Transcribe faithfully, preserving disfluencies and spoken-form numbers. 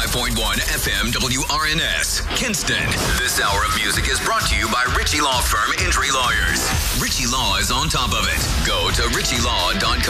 point one F M W R N S, Kinston. This hour of music is brought to you by Ritchie Law Firm Injury Lawyers. Ritchie Law is on top of it. Go to ritchie law dot com.